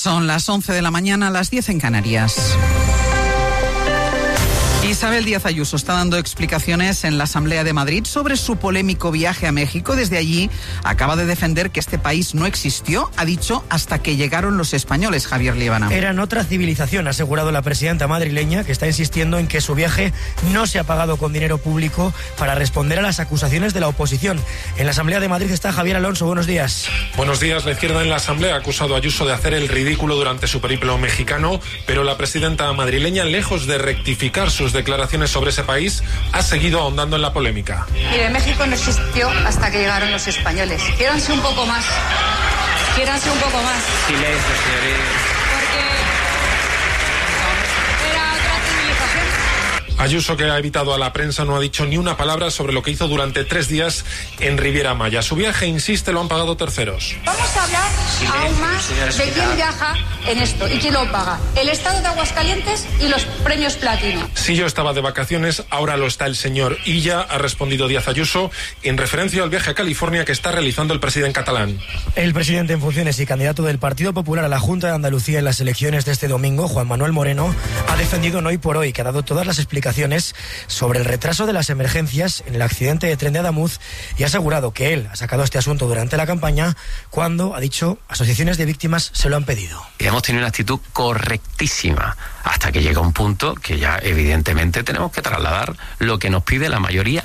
Son las 11 de la mañana, las 10 en Canarias. Isabel Díaz Ayuso está dando explicaciones en la Asamblea de Madrid sobre su polémico viaje a México. Desde allí acaba de defender que este país no existió, ha dicho, hasta que llegaron los españoles. Javier Líbana. Eran otra civilización, ha asegurado la presidenta madrileña, que está insistiendo en que su viaje no se ha pagado con dinero público para responder a las acusaciones de la oposición. En la Asamblea de Madrid está Javier Alonso. Buenos días. Buenos días. La izquierda en la Asamblea ha acusado a Ayuso de hacer el ridículo durante su periplo mexicano, pero la presidenta madrileña, lejos de rectificar sus declaraciones sobre ese país, ha seguido ahondando en la polémica. Mire, México no existió hasta que llegaron los españoles. Quiéranse un poco más. Quiéranse un poco más. Silencio, señoría. Porque era otra civilización. Ayuso, que ha evitado a la prensa, no ha dicho ni una palabra sobre lo que hizo durante 3 días en Riviera Maya. Su viaje, insiste, lo han pagado terceros. Vamos a hablar aún más de quién viaja en esto y quién lo paga. El Estado de Aguascalientes y los premios Platino. Si yo estaba de vacaciones, ahora lo está el señor Illa, ha respondido Díaz Ayuso, en referencia al viaje a California que está realizando el presidente catalán. El presidente en funciones y candidato del Partido Popular a la Junta de Andalucía en las elecciones de este domingo, Juan Manuel Moreno, ha defendido en Hoy por Hoy, que ha dado todas las explicaciones sobre el retraso de las emergencias en el accidente de tren de Adamuz y ha asegurado que él ha sacado este asunto durante la campaña cuando, ha dicho, asociaciones de víctimas se lo han pedido. Y hemos tenido una actitud correctísima hasta que llega un punto que ya evidentemente tenemos que trasladar lo que nos pide la mayoría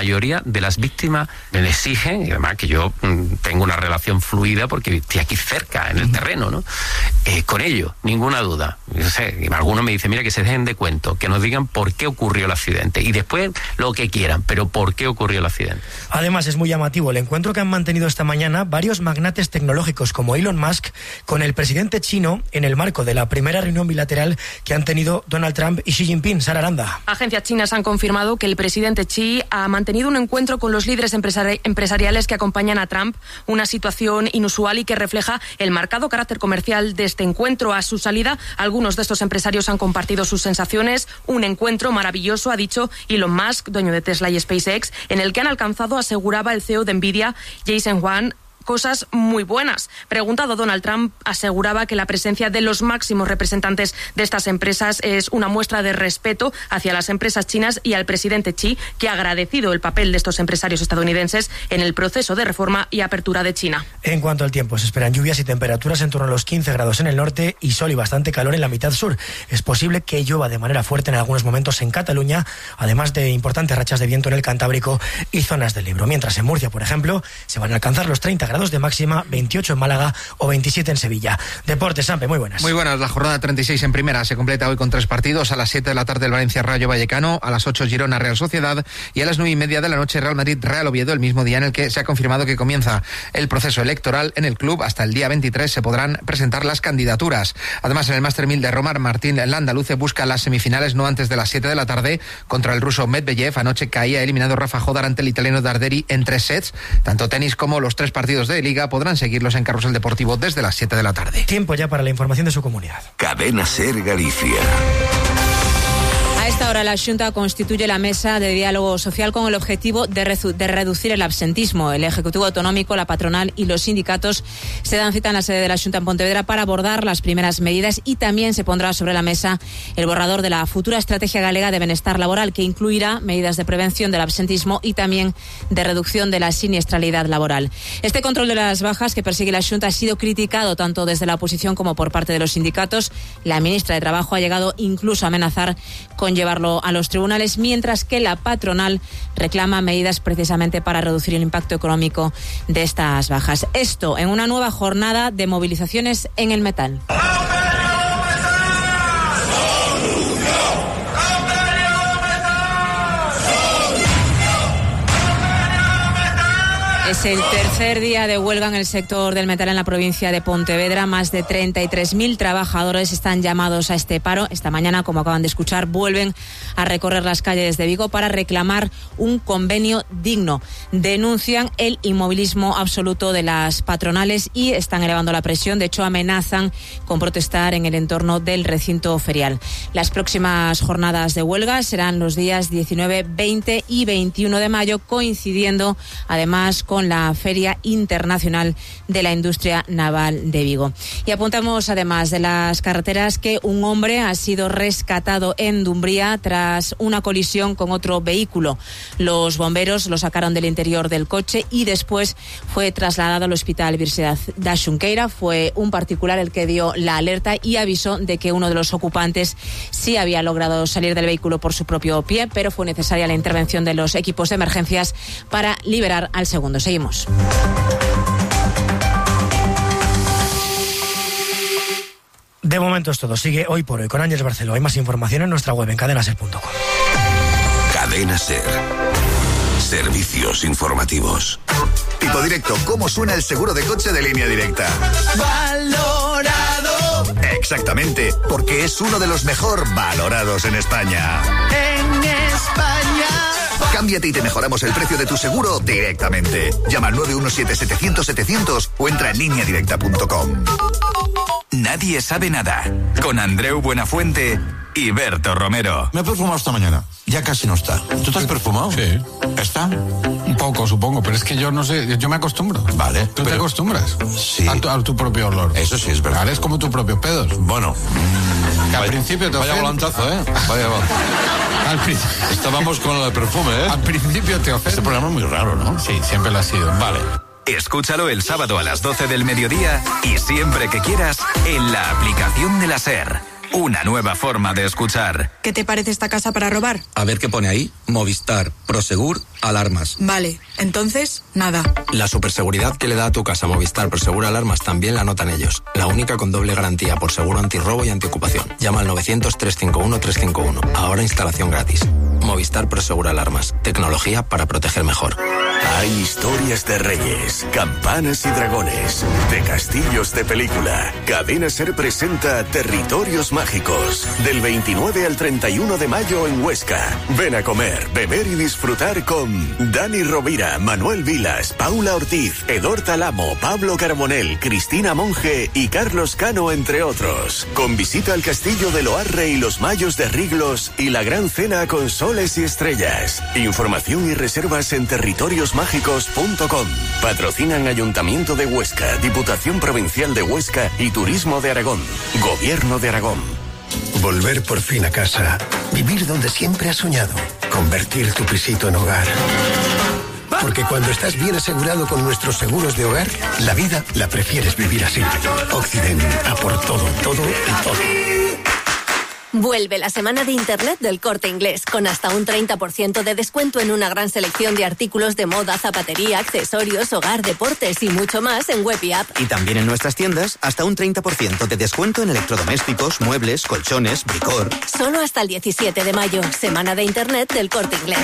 de las víctimas me exigen, y además que yo tengo una relación fluida porque estoy aquí cerca en el terreno, ¿no? Con ello, ninguna duda. Yo sé, algunos me dicen, mira, que se dejen de cuento, que nos digan por qué ocurrió el accidente y después lo que quieran, pero por qué ocurrió el accidente. Además, es muy llamativo el encuentro que han mantenido esta mañana varios magnates tecnológicos como Elon Musk con el presidente chino en el marco de la primera reunión bilateral que han tenido Donald Trump y Xi Jinping. Sara Aranda. Agencias chinas han confirmado que el presidente Xi ha mantenido un encuentro con los líderes empresariales que acompañan a Trump, una situación inusual y que refleja el marcado carácter comercial de este encuentro. A su salida, algunos de estos empresarios han compartido sus sensaciones. Un encuentro maravilloso, ha dicho Elon Musk, dueño de Tesla y SpaceX, en el que han alcanzado, aseguraba el CEO de Nvidia, Jensen Huang, cosas muy buenas. Preguntado, Donald Trump aseguraba que la presencia de los máximos representantes de estas empresas es una muestra de respeto hacia las empresas chinas y al presidente Xi, que ha agradecido el papel de estos empresarios estadounidenses en el proceso de reforma y apertura de China. En cuanto al tiempo, se esperan lluvias y temperaturas en torno a los 15 grados en el norte y sol y bastante calor en la mitad sur. Es posible que llueva de manera fuerte en algunos momentos en Cataluña, además de importantes rachas de viento en el Cantábrico y zonas del Ebro. Mientras en Murcia, por ejemplo, se van a alcanzar los 30 grados de máxima, 28 en Málaga o 27 en Sevilla. Deportes, Sampe, muy buenas. Muy buenas, la jornada 36 en primera se completa hoy con 3 partidos. A las 7 de la tarde el Valencia Rayo Vallecano, a las 8 Girona Real Sociedad y a las 9:30 de la noche Real Madrid Real Oviedo, el mismo día en el que se ha confirmado que comienza el proceso electoral en el club. Hasta el día 23 se podrán presentar las candidaturas. Además, en el Master 1000 de Roma, Martín Landaluce busca las semifinales no antes de las 7 de la tarde contra el ruso Medvedev. Anoche caía eliminado Rafa Jodar ante el italiano Darderi en 3 sets. Tanto tenis como los 3 partidos de Liga podrán seguirlos en Carrusel Deportivo desde las 7 de la tarde. Tiempo ya para la información de su comunidad. Cadena Ser Galicia. A esta hora la Xunta constituye la mesa de diálogo social con el objetivo de reducir el absentismo. El Ejecutivo Autonómico, la patronal y los sindicatos se dan cita en la sede de la Xunta en Pontevedra para abordar las primeras medidas y también se pondrá sobre la mesa el borrador de la futura Estrategia Galega de Benestar Laboral, que incluirá medidas de prevención del absentismo y también de reducción de la siniestralidad laboral. Este control de las bajas que persigue la Xunta ha sido criticado tanto desde la oposición como por parte de los sindicatos. La ministra de Trabajo ha llegado incluso a amenazar con llevarlo a los tribunales, mientras que la patronal reclama medidas precisamente para reducir el impacto económico de estas bajas. Esto en una nueva jornada de movilizaciones en el metal. Es el tercer día de huelga en el sector del metal en la provincia de Pontevedra. Más de 33.000 trabajadores están llamados a este paro. Esta mañana, como acaban de escuchar, vuelven a recorrer las calles de Vigo para reclamar un convenio digno. Denuncian el inmovilismo absoluto de las patronales y están elevando la presión. De hecho, amenazan con protestar en el entorno del recinto ferial. Las próximas jornadas de huelga serán los días 19, 20 y 21 de mayo, coincidiendo además con con la Feria Internacional de la Industria Naval de Vigo. Y apuntamos además de las carreteras que un hombre ha sido rescatado en Dumbría tras una colisión con otro vehículo. Los bomberos lo sacaron del interior del coche y después fue trasladado al Hospital Virxe da Xunqueira. Fue un particular el que dio la alerta y avisó de que uno de los ocupantes sí había logrado salir del vehículo por su propio pie, pero fue necesaria la intervención de los equipos de emergencias para liberar al segundo. Seguimos. De momento es todo. Sigue Hoy por Hoy con Ángeles Barceló. Hay más información en nuestra web en cadenaser.com. Cadena Ser. Servicios informativos. Tipo directo, ¿cómo suena el seguro de coche de Línea Directa? ¡Valorado! Exactamente, porque es uno de los mejor valorados en España. ¡En España! Cámbiate y te mejoramos el precio de tu seguro directamente. Llama al 917-700-700 o entra en lineadirecta.com. Nadie sabe nada. Con Andreu Buenafuente y Berto Romero. Me he perfumado esta mañana. Ya casi no está. ¿Tú te has perfumado? Sí. ¿Está? Un poco, supongo, pero es que yo no sé, yo me acostumbro. Vale. ¿Tú te acostumbras? Sí. A tu propio olor. Eso sí es verdad. Vale, es como tu propio pedos. Bueno. Que al principio te Vaya volantazo, ¿eh? Vaya Estábamos con el perfume, ¿eh? Al principio te ofende. Este programa es muy raro, ¿no? Sí, siempre lo ha sido. Vale. Escúchalo el sábado a las 12 del mediodía y siempre que quieras en la aplicación de la SER. Una nueva forma de escuchar. ¿Qué te parece esta casa para robar? A ver qué pone ahí. Movistar, Prosegur, alarmas. Vale, entonces, nada. La superseguridad que le da a tu casa Movistar Prosegur Alarmas también la notan ellos. La única con doble garantía por seguro antirrobo y antiocupación. Llama al 900-351-351. Ahora instalación gratis. Movistar Prosegur Alarmas. Tecnología para proteger mejor. Hay historias de reyes, campanas y dragones, de castillos de película. Cadena Ser presenta Territorios Mágicos, del 29 al 31 de mayo en Huesca. Ven a comer, beber y disfrutar con Dani Rovira, Manuel Vilas, Paula Ortiz, Edor Talamo, Pablo Carbonell, Cristina Monge y Carlos Cano, entre otros. Con visita al castillo de Loarre y los Mayos de Riglos y la gran cena con soles y estrellas. Información y reservas en territoriosmágicos.com. Patrocinan Ayuntamiento de Huesca, Diputación Provincial de Huesca y Turismo de Aragón. Gobierno de Aragón. Volver por fin a casa. Vivir donde siempre has soñado. Convertir tu pisito en hogar. Porque cuando estás bien asegurado con nuestros seguros de hogar, la vida la prefieres vivir así. Occident, a por todo, todo y todo. Vuelve la semana de Internet del Corte Inglés, con hasta un 30% de descuento en una gran selección de artículos de moda, zapatería, accesorios, hogar, deportes y mucho más en web y app. Y también en nuestras tiendas, hasta un 30% de descuento en electrodomésticos, muebles, colchones, bricor. Solo hasta el 17 de mayo, semana de Internet del Corte Inglés.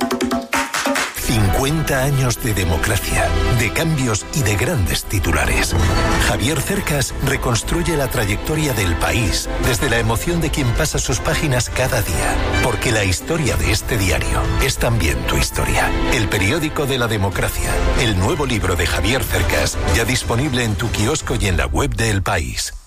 50 años de democracia, de cambios y de grandes titulares. Javier Cercas reconstruye la trayectoria del país desde la emoción de quien pasa sus páginas cada día. Porque la historia de este diario es también tu historia. El periódico de la democracia. El nuevo libro de Javier Cercas, ya disponible en tu kiosco y en la web de El País.